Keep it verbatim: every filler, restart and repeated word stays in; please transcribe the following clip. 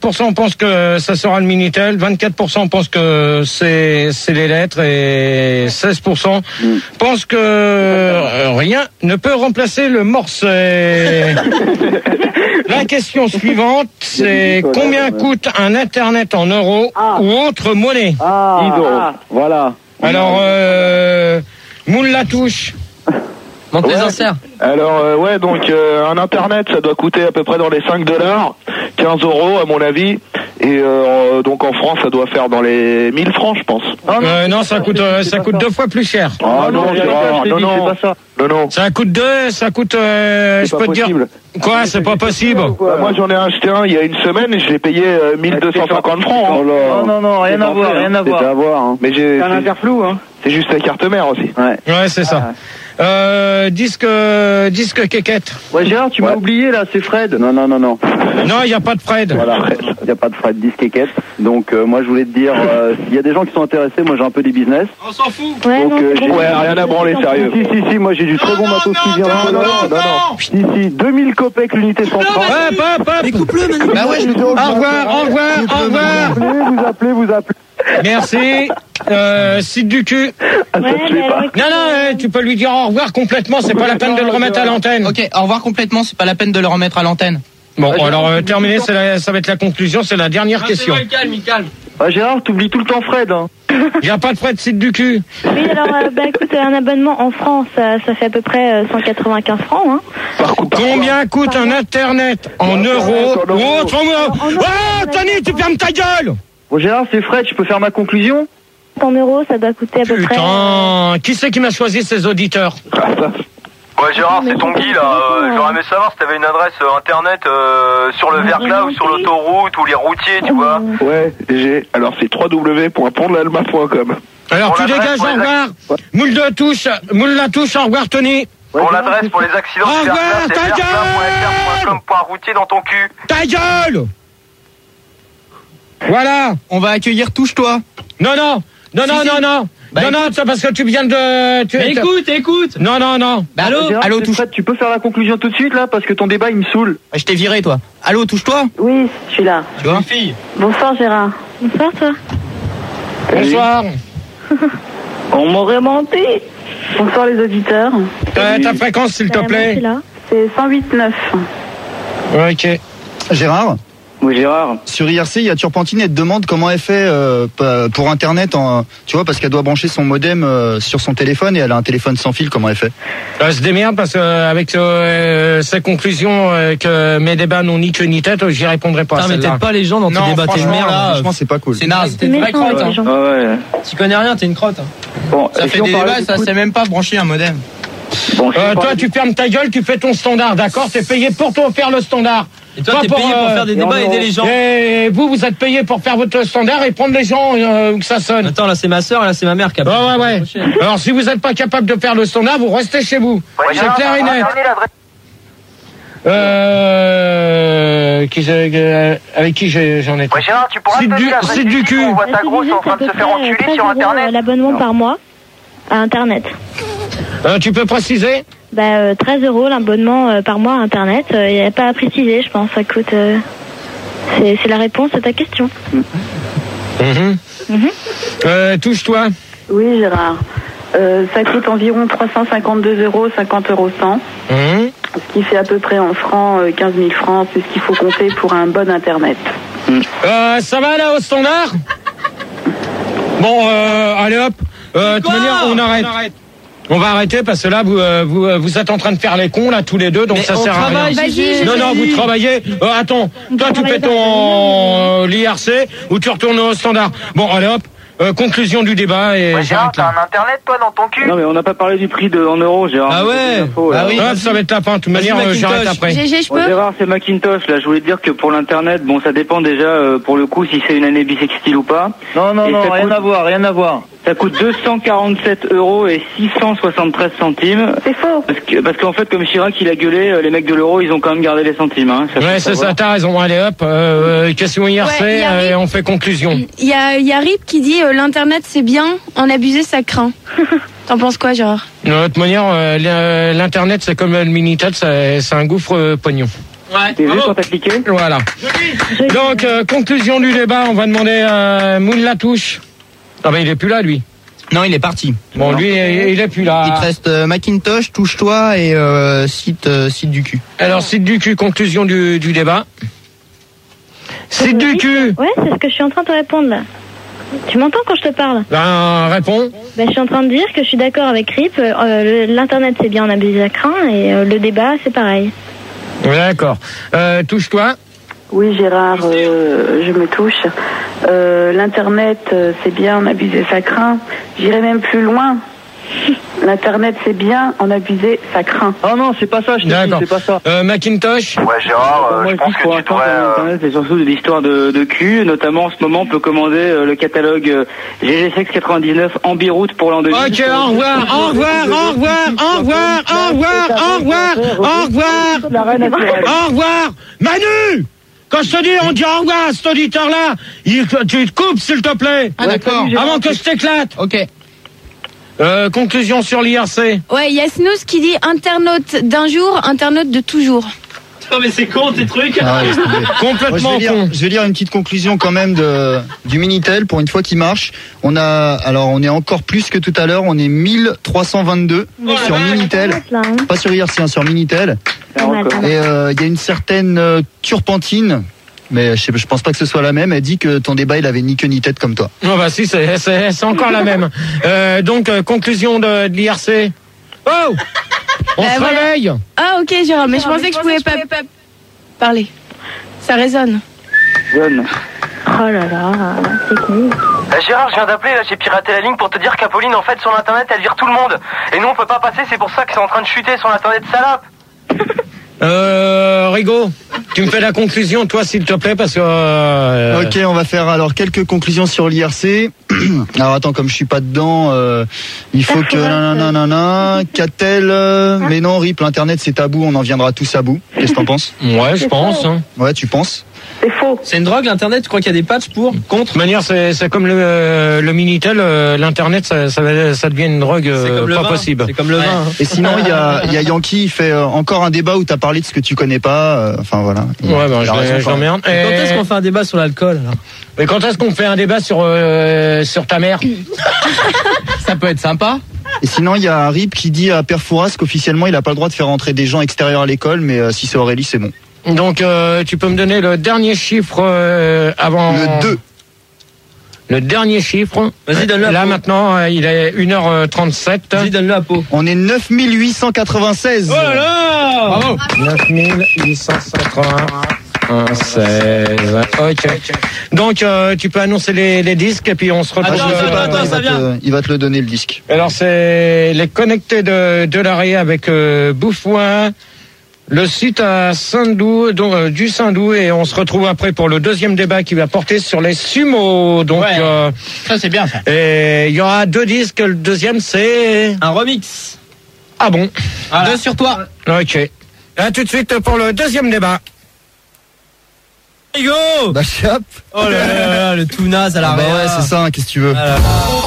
pour cent pensent que ça sera le Minitel, vingt-quatre pour cent pensent que c'est c'est les lettres et seize pour cent mm. pensent que euh, rien ne peut remplacer le Morse. La question suivante, c'est combien coûte un Internet en euros ah. ou autre monnaie? Ah, dix euros. Ah. Voilà. Alors, euh, moule la touche. Monte ouais. les enserts. Alors, euh, ouais, donc, euh, un Internet, ça doit coûter à peu près dans les cinq dollars, quinze euros à mon avis. Et euh, donc, en France, ça doit faire dans les mille francs, je pense. Ah, non, euh, non, ça coûte, euh, ça coûte deux fois plus cher. Ah non, non, non, non, non, pas ça. non, non. Ça coûte deux, ça coûte, euh, je peux te dire. Quoi, c'est pas possible? Bah, moi, j'en ai acheté un il y a une semaine et je l'ai payé euh, mille deux cent cinquante francs. Hein. Non, non, non, rien à voir, rien à voir. à voir. Hein. Mais j'ai. C'est un interflou, hein. C'est juste la carte mère aussi. Ouais, ouais c'est ça. Ah. Euh, disque, disque quéquette. Ouais, Gérard, tu ouais. m'as oublié là, c'est Fred. Non, non, non, non. Non, il n'y a pas de Fred. Voilà, il n'y a pas de Fred, disque quéquette. Donc, euh, moi, je voulais te dire, euh, s'il y a des gens qui sont intéressés, moi, j'ai un peu des business. On s'en fout. Ouais, donc, euh, ouais rien à branler, sérieux. Si, si, si, moi, j'ai du très bon matos qui vient. Non, non, non, non. Si, si, deux mille copecs l'unité centrale. Hop, hop, hop. Écoute-le, Manu. Bah ouais, je Au revoir, au revoir, au revoir. Vous appelez, vous appelez. Merci. Euh, site du cul. Ah, ça te plaît pas. Non, non, tu peux lui dire au revoir complètement, c'est pas la peine de le remettre à l'antenne. Ok, au revoir complètement, c'est pas la peine de le remettre à l'antenne. Bon, alors euh, terminé, c'est la, ça va être la conclusion, c'est la dernière ah, question. C'est calme, calme. Ah, Gérard, t'oublies tout le temps Fred. Hein. Il n'y a pas de Fred, site du cul. Oui, alors, euh, bah écoute, un abonnement en France, ça, ça fait à peu près euh, cent quatre-vingt-quinze francs. Hein. Par coup, par Combien coûte par un Internet en ouais, euros ou autre mot? Oh, Tony, tu fermes ta gueule. Bon, Gérard, c'est Fred, je peux faire ma conclusion? En euros, ça doit coûter à peu Putain, près. Putain, qui c'est qui m'a choisi ces auditeurs? Ouais, Gérard, c'est ton Guy, là. Euh, J'aurais aimé savoir si t'avais une adresse euh, internet euh, sur le verglas ou sur l'autoroute ou les routiers, tu vois. Ouais, j'ai. Alors, c'est w w w point pont de l'alma point com. Alors, tu dégages, au revoir. Moule de touche, moule la touche, au revoir, Tony. Pour l'adresse pour les accidents du verglas, c'est verglas point f r point com point routier dans ton cul. Ta gueule! Voilà. On va accueillir Touche-toi. Non, non. Non, si, non, si. non, non. Bah, non, non, c'est parce que tu viens de... Tu, Mais écoute, écoute. Non, non, non. Bah, allô, Gérard, allô, touche. Fred, tu peux faire la conclusion tout de suite, là, parce que ton débat, il me saoule. Bah, je t'ai viré, toi. Allô, Touche-toi. Oui, je suis là. Tu vois, une fille. Bonsoir, Gérard. Bonsoir, toi. Bonsoir. On m'aurait menti. Bonsoir, les auditeurs. Euh, ta fréquence, s'il te plaît. Là. C'est cent huit neuf. Ok. Gérard? Oui, Gérard. Sur I R C, il y a Turpentine, elle te demande comment elle fait euh, pour Internet, en, tu vois, parce qu'elle doit brancher son modem euh, sur son téléphone et elle a un téléphone sans fil, comment elle fait? Elle se démerde parce qu'avec euh, ces conclusions euh, que mes débats n'ont ni queue ni tête, j'y répondrai pas. Non, mais t'aides pas les gens dans tes débats, t'es une merde. Franchement, c'est pas cool. C'est naze, t'es une vraie crotte. Hein. Ah ouais. Tu connais rien, t'es une crotte. Hein. Bon, ça fait des débats, ça sait même pas brancher un modem. Bon, euh, toi, tu fermes ta gueule, tu fais ton standard, d'accord? T'es payé pour toi faire le standard. Et toi, t'es payé pour faire des débats et aider les gens. Et vous, vous êtes payé pour faire votre standard et prendre les gens euh, que ça sonne. Attends, là, c'est ma soeur, là, c'est ma mère qui a... Ouais, ouais, ouais. Alors, si vous n'êtes pas capable de faire le standard, vous restez chez vous. Ouais, c'est clair et net. Euh... Qui, euh, avec qui j'en ai... Ouais, Gérard, tu pourras te dire c'est du cul. On voit ta grosse en train de se faire enculer sur Internet. L'abonnement par mois à Internet. Euh, tu peux préciser? Bah, euh, treize euros l'abonnement euh, par mois à Internet. Il euh, n'y a pas à préciser, je pense. Ça coûte. Euh, c'est la réponse à ta question. Mmh. Mmh. Euh, touche-toi. Oui, Gérard. Euh, ça coûte environ trois cent cinquante-deux euros, cinquante euros cent. Mmh. Ce qui fait à peu près en francs euh, quinze mille francs. C'est ce qu'il faut compter pour un bon Internet. Mmh. Euh, ça va là au standard? Bon, euh, allez hop. Euh, de toute manière, on arrête. on arrête. On va arrêter parce que là vous euh, vous vous êtes en train de faire les cons là tous les deux donc mais ça sert à rien. Non non vous travaillez. Euh, attends, toi tu fais ton euh, l'I R C ou tu retournes au standard. Bon allez hop. Euh, conclusion du débat et ouais, Gérard, t'as un internet toi dans ton cul? Non mais on n'a pas parlé du prix de en euros, Gérard. Ah ouais. Infos, ah oui. Hop, ça va être la fin. De toute manière, euh, j'arrête après. G G, je peux. Bon, Gérard, c'est Macintosh. Là, je voulais te dire que pour l'internet, bon, ça dépend déjà euh, pour le coup si c'est une année bissextile ou pas. Non non et non, rien coûte... à voir, rien à voir. Ça coûte deux cent quarante-sept euros et six cent soixante-treize centimes. C'est faux. Parce que parce qu'en fait, comme Chirac il a gueulé, les mecs de l'euro, ils ont quand même gardé les centimes. Hein, ça ouais, c'est ça. T'as raison. Allez hop. Euh, question I R C ouais, euh, et on fait conclusion. Il y a il y a Rip qui dit euh, l'internet c'est bien, en abuser ça craint. T'en penses quoi, Gérard? De toute manière, euh, l'internet c'est comme le Minitel, c'est un gouffre euh, pognon. Ouais. T'es vu quand t'as cliqué? Voilà. Donc, euh, conclusion du débat, on va demander à Moon Latouche. Ah ben, il est plus là, lui. Non, il est parti. Bon, lui, il est plus là. Il te reste euh, Macintosh, touche-toi et euh, site, euh, site du cul. Alors, site du cul, conclusion du, du débat. Site du cul. Ouais, c'est ce que je suis en train de te répondre là. Tu m'entends quand je te parle? Ben, réponds. Ben, je suis en train de dire que je suis d'accord avec Rip. Euh, L'internet c'est bien, on abuse à craint, et euh, le débat c'est pareil. D'accord. Euh, touche-toi. Oui, Gérard, euh, je me touche. Euh, L'Internet, euh, c'est bien, en abuser, ça craint. J'irai même plus loin. L'Internet, c'est bien, en abuser, ça craint. Ah non, c'est pas ça, je te dis, c'est pas ça. Euh, Macintosh. Ouais, Gérard, euh, Moi, je je pense dis que pour tu l'instant, devrais... sur euh, Internet, c'est surtout de l'histoire de, de cul. Notamment, en ce moment, on peut commander euh, le catalogue euh, G G C X quatre-vingt-dix-neuf en biroute pour l'an deux mille. Ok, au revoir, au revoir, au revoir, au revoir, au revoir, au revoir, au revoir, au revoir. Manu! Quand je te dis, on dit au revoir à cet auditeur-là, il- tu te coupes, s'il te plaît. Ah, d'accord. Avant que je t'éclate. Ok. Euh, conclusion sur l'I R C. Ouais, il y a Snooze qui dit internaute d'un jour, internaute de toujours. Non, mais c'est con ces trucs. Ah ouais, laisse tomber. Moi, je, Complètement vais lire, con. je vais lire une petite conclusion quand même de, du Minitel pour une fois qu'il marche. On a, alors on est encore plus que tout à l'heure, on est mille trois cent vingt-deux sur Minitel, Là, hein. pas sur I R C, hein, sur Minitel. Pas mal, pas mal. Et euh, il y a une certaine euh, Turpentine, mais je, sais, je pense pas que ce soit la même, elle dit que ton débat il avait ni queue ni tête comme toi. Non, bah si, c'est, c'est, c'est encore la même. Euh, donc, euh, conclusion de, de l'I R C. Oh! On Bah, se voilà. réveille. Ah ok Gérard, mais je pensais que je pouvais pas parler. Ça résonne. Jeune. Oh là là, c'est nul. Euh, Gérard, je viens d'appeler, là, j'ai piraté la ligne pour te dire qu'Apolline, en fait, sur l'internet, elle vire tout le monde. Et nous, on peut pas passer, c'est pour ça que c'est en train de chuter sur l'internet, salope. Euh, Rigaud, tu me fais la conclusion, toi, s'il te plaît, parce que... Euh, Ok, on va faire alors quelques conclusions sur l'I R C. Alors attends, comme je suis pas dedans, euh, il faut que nanana, qu'a-t-elle euh, Mais non, Rip, l'internet c'est tabou, on en viendra tous à bout. Qu'est-ce que t'en penses? Ouais, je pense. Hein. Ouais, tu penses? C'est faux. C'est une drogue l'internet, tu crois qu'il y a des patchs pour? Contre? De toute manière, c'est, c'est comme le, le Minitel, euh, l'internet, ça, ça, va- ça devient une drogue euh, C'est comme le pas vin. possible. C'est comme le Ouais. vin. hein. Et sinon, il y a, il y a Yankee, il fait euh, encore un débat où t'as parlé de ce que tu connais pas. euh, Enfin voilà. Ouais, ben, Il je a raison, l'ai- je quand même. l'emmerde. Quand est-ce qu'on fait un débat sur l'alcool alors? Mais quand est-ce qu'on fait un débat sur, euh, sur ta mère? Ça peut être sympa. Et sinon, il y a Rip qui dit à Père Fouras qu'officiellement, il a pas le droit de faire rentrer des gens extérieurs à l'école, mais euh, si c'est Aurélie, c'est bon. Donc, euh, tu peux me donner le dernier chiffre euh, avant... Le deux. Le dernier chiffre. Vas-y, donne-le à Là, Pau. maintenant, euh, il est une heure trente-sept. Vas-y, donne-le à Pau. On est neuf mille huit cent quatre-vingt-seize. Oh là là! Bravo! neuf mille huit cent quatre-vingt-seize. Ok. Donc, euh, tu peux annoncer les, les disques et puis on se retrouve. Attends, Je sais attends, pas, attends, il, ça va vient. te, il va te le donner le disque. Alors, c'est les connectés de, de l'arrêt avec euh, Bouffouin, le site à Saint-Doux, donc, euh, du Saint-Doux, et on se retrouve après pour le deuxième débat qui va porter sur les sumos. Donc, Ouais. euh, Ça, c'est bien ça. et il y aura deux disques. Le deuxième, c'est... Un remix. Ah bon? Deux sur toi. Ok. À tout de suite pour le deuxième débat. Yo! Bah, chap. Oh là là là, le tout naze à Ah la bah ouais, c'est ça, hein, qu'est-ce que tu veux? Ah là là.